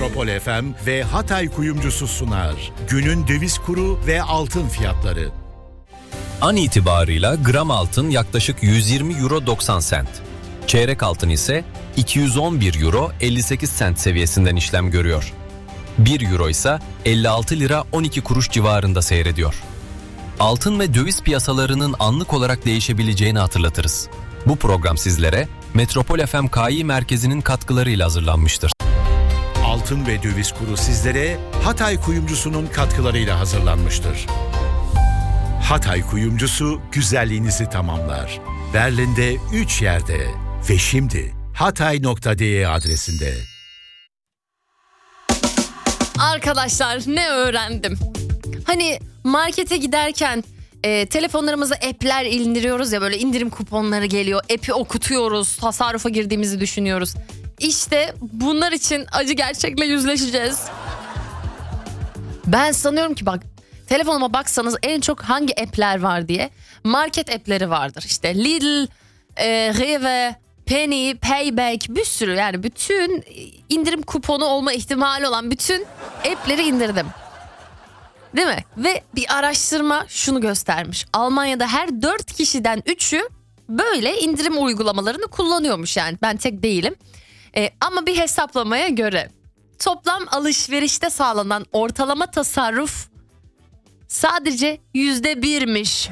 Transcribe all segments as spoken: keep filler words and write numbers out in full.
Metropol F M ve Hatay Kuyumcusu sunar. Günün döviz kuru ve altın fiyatları. An itibarıyla gram altın yaklaşık yüz yirmi euro doksan sent. Çeyrek altın ise iki yüz on bir euro elli sekiz sent seviyesinden işlem görüyor. bir euro ise elli altı lira on iki kuruş civarında seyrediyor. Altın ve döviz piyasalarının anlık olarak değişebileceğini hatırlatırız. Bu program sizlere Metropol F M K İ Merkezi'nin katkılarıyla hazırlanmıştır. Altın ve döviz kuru sizlere Hatay Kuyumcusu'nun katkılarıyla hazırlanmıştır. Hatay Kuyumcusu güzelliğinizi tamamlar. Berlin'de üç yerde ve şimdi hatay nokta de adresinde. Arkadaşlar ne öğrendim? Hani markete giderken e, telefonlarımıza app'ler indiriyoruz ya, böyle indirim kuponları geliyor. App'i okutuyoruz, tasarrufa girdiğimizi düşünüyoruz. İşte bunlar için acı gerçekle yüzleşeceğiz. Ben sanıyorum ki bak, telefonuma baksanız en çok hangi app'ler var diye. Market app'leri vardır. İşte Lidl, e, Rewe, Penny, Payback, bir sürü, yani bütün indirim kuponu olma ihtimali olan bütün app'leri indirdim. Değil mi? Ve bir araştırma şunu göstermiş. Almanya'da her dört kişiden üçü böyle indirim uygulamalarını kullanıyormuş, yani ben tek değilim. Ee, ama bir hesaplamaya göre toplam alışverişte sağlanan ortalama tasarruf sadece yüzde birmiş.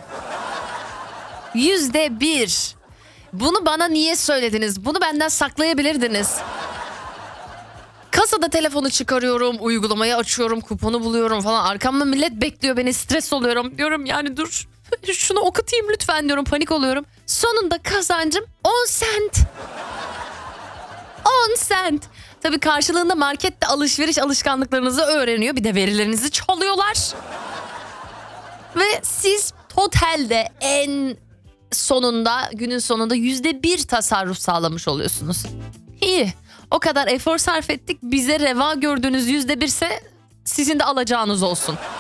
Yüzde bir. Bunu bana niye söylediniz? Bunu benden saklayabilirdiniz. Kasada telefonu çıkarıyorum, uygulamayı açıyorum, kuponu buluyorum falan. Arkamda millet bekliyor beni, stres oluyorum. Diyorum yani dur şunu okutayım lütfen diyorum, panik oluyorum. Sonunda kazancım on sent. on sent. Tabii karşılığında markette alışveriş alışkanlıklarınızı öğreniyor. Bir de verilerinizi çalıyorlar. Ve siz totalde en sonunda, günün sonunda yüzde bir tasarruf sağlamış oluyorsunuz. İyi. O kadar efor sarf ettik. Bize reva gördüğünüz yüzde birse sizin de alacağınız olsun.